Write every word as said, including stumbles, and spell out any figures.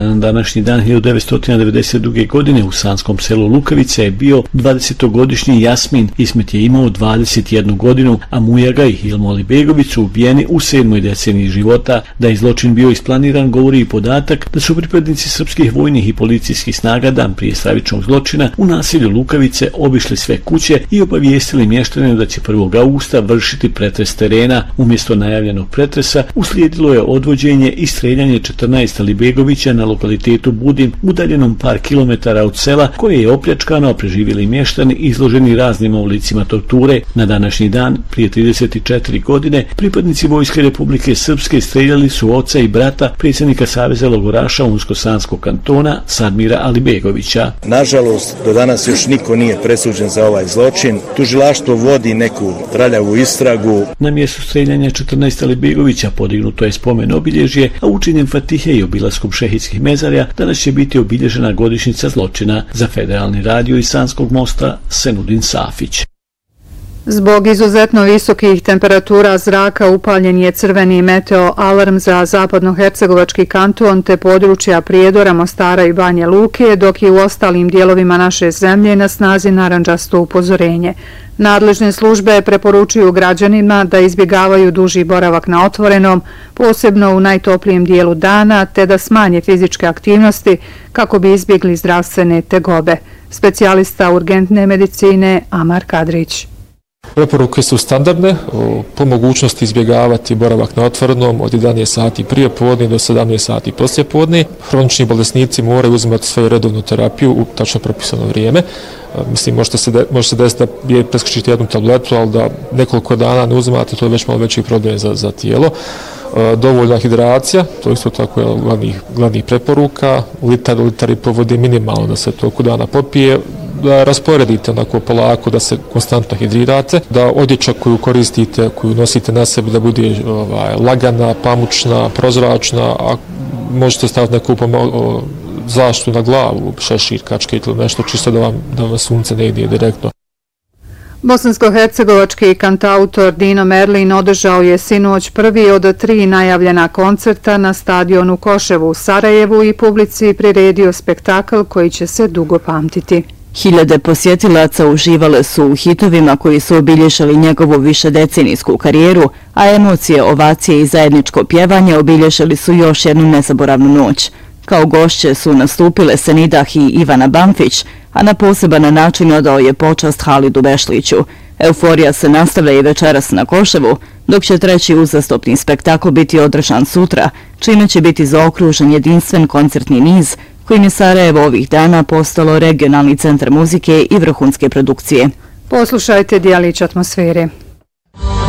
Na današnji dan hiljadu devetsto devedeset druge. godine u sanskom selu Lukavica je bio dvadesetogodišnji Jasmin. Ismet je imao dvadeset jednu godinu, a Mujaga i Hilmo Alibegović su ubijeni u sedmoj deceniji života. Da je zločin bio isplaniran govori i podatak da su pripadnici srpskih vojnih i policijskih snaga dan prije stravičnog zločina u naselju Lukavice obišli sve kuće i obavijestili mještane da će prvog augusta vršiti pretres terena. Umjesto najavljenog pretresa uslijedilo je odvođenje i streljanje četrnaest Alibegovića na lokalitetu Budin, udaljenom par kilometara od sela, koje je opljačkano, a preživjeli mještani izloženi raznim oblicima torture. Na današnji dan, prije trideset četiri godine, pripadnici Vojske Republike Srpske streljali su oca i brata predsjednika Saveza logoraša Unsko-Sanskog kantona Sadmira Alibegovića. Nažalost, do danas još niko nije presuđen za ovaj zločin. Tužilaštvo vodi neku traljavu istragu. Na mjestu streljanja četrnaest Alibegovića podignuto je spomen obilježje, a učenjem Fatihe i obilaskom šehidskih mezarja danas će biti obilježena godišnjica zločina. Za Federalni radio iz Sanskog Mosta, Senudin Safić. Zbog izuzetno visokih temperatura zraka upaljen je crveni meteo alarm za zapadnohercegovački kanton te područja Prijedora, Mostara i Banje Luke, dok je u ostalim dijelovima naše zemlje na snazi narandžasto upozorenje. Nadležne službe preporučuju građanima da izbjegavaju duži boravak na otvorenom, posebno u najtoplijem dijelu dana, te da smanje fizičke aktivnosti kako bi izbjegli zdravstvene tegobe. Specijalista urgentne medicine Amar Kadrić. Preporuke su standardne, po mogućnosti izbjegavati boravak na otvorenom od jedanaest sati prije podne do sedamnaest sati poslije podne. Hronični bolesnici moraju uzimati svoju redovnu terapiju u tačno propisano vrijeme. Mislim, možete se, de, može se desiti da je preskočiti jednu tabletu, ali da nekoliko dana ne uzimate, to je već malo veći problem za, za tijelo. Dovoljna hidracija, to je isto tako je glavnih, glavnih preporuka, litar, litar i po vode minimalno da se toku dana popije, da rasporedite onako polako, da se konstantno hidrirate, da odjeća koju koristite, koju nosite na sebi, da bude ovaj, lagana, pamučna, prozračna, a možete staviti neku pomo- zaštitu na glavu, šešir, kačket ili nešto, čisto da vam, da vam sunce ne ide direktno. Bosansko-hercegovački kantautor Dino Merlin održao je sinoć prvi od tri najavljena koncerta na stadionu Koševu u Sarajevu i publici priredio spektakl koji će se dugo pamtiti. Hiljade posjetilaca uživale su u hitovima koji su obilježili njegovu višedecenijsku karijeru, a emocije, ovacije i zajedničko pjevanje obilježili su još jednu nezaboravnu noć. Kao gošće su nastupile Senidah i Ivana Banfić, a na poseban način odao je počast Halidu Bešliću. Euforija se nastavlja i večeras na Koševu, dok će treći uzastopni spektakl biti održan sutra, čime će biti zaokružen jedinstven koncertni niz kojim je Sarajevo ovih dana postalo regionalni centar muzike i vrhunske produkcije. Poslušajte dijalić atmosfere.